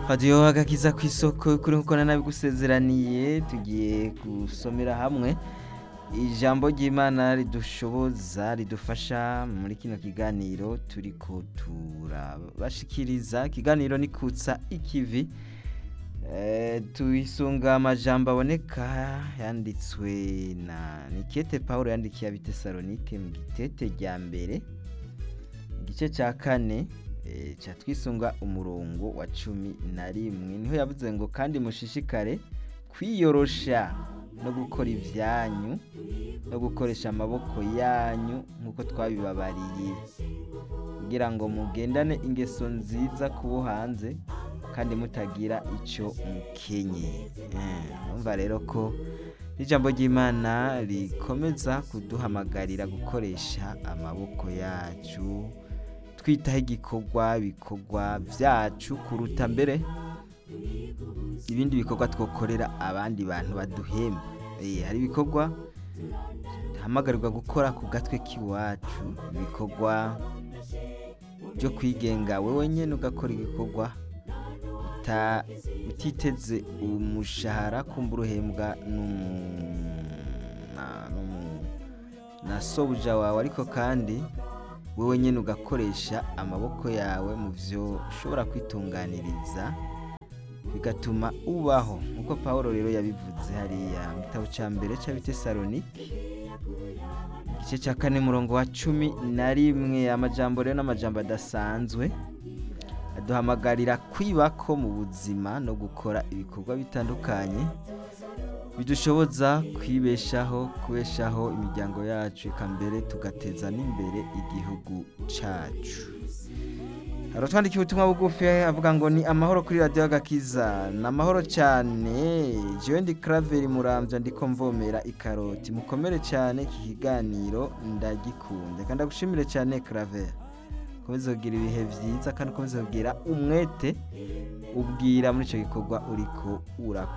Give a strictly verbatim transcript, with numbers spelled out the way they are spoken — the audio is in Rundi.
radiyo agakiza ku isoko kuri nkuko nabigusezeraniye tugiye gusomera hamwe ijambo ry'Imana ridushoboza ridufasha muri kino kiganiro turiko turabashikiriza. Ikiganiro nikutsa ikivi, e, tuisunga amajambo aboneka yanditswe na Nikete Paulo yandikiye Abitesalonike mu gitete rya mbere igice cya kane, e, cha twisunga umurongo wa cumi na rimwe. Niho yavuze ngo kandi mushishikare kwiyorosha no gukora ivyanyu no gukoresha amaboko yanyu nkuko twabibabariye kugira ngo mugendane ingeso nziza kubo hanze kandi mutagira ico mukenye. Umva rero ko ijambo ry'Imana rikomeza kuduhamagarira gukoresha amaboko yacu twitaho igikorwa bikorwa vyacu kuruta mbere ibindi bikorwa twokorera abandi bantu baduhemba. Eh, hari ibikorwa hamagarirwa gukora ku gatwe k'iwacu, ibikorwa byo kwigenga wewe nyene ugakora igikorwa uta utiteze umushahara kumbura uhembwa na na sobuja wawe, ariko kandi wewe nyene ugakoresha amaboko yawe mu vyo ushobora kwitunganiriza bigatuma ubaho nkuko Paulo rero yabivuze hariya mu gitabo ca mbere c'Abitesalonike igice ca kane murongo wa cumi na rimwe. Amajambo rero n'amajambo adasanzwe aduhamagarira kwibako mu buzima no gukora ibikorwa bitandukanye bidushoboza kwibeshaho kubeshaho imiryango yacu, eka mbere tugateza n'imbere igihugu cacu. Arotwandikiye ubutumwa bugufi avuga ngo ni amahoro kuri radio agakiza. Na amahoro cyane, jewe ndi Claver Muramvya ndiko mvomera ikaroti. Mukomere cyane, iki kiganiro ndagikunda kandi ndagushimire cyane Claver. Komeza kugira ibihe vyiza kandi komeza kugira umwete ubwira muri ico gikorwa uriko urakora.